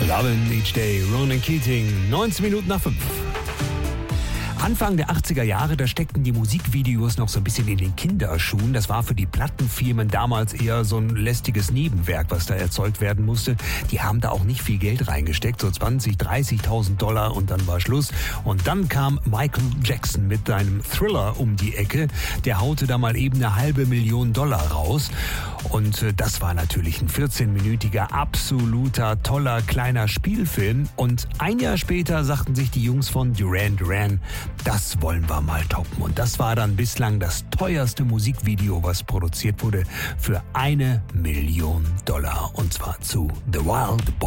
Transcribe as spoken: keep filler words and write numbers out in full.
Lovin' Each Day, Ronan Keating, neunzehn Minuten nach fünf. Anfang der achtziger Jahre, da steckten die Musikvideos noch so ein bisschen in den Kinderschuhen. Das war für die Plattenfirmen damals eher so ein lästiges Nebenwerk, was da erzeugt werden musste. Die haben da auch nicht viel Geld reingesteckt, so zwanzig, dreißigtausend Dollar und dann war Schluss. Und dann kam Michael Jackson mit seinem Thriller um die Ecke. Der haute da mal eben eine halbe Million Dollar raus. Und äh, das war natürlich ein vierzehnminütiger, absoluter, toller, kleiner Spielfilm. Und ein Jahr später sagten sich die Jungs von Duran Duran, das wollen wir mal toppen. Und das war dann bislang das teuerste Musikvideo, was produziert wurde, für eine Million Dollar. Und zwar zu The Wild Boy.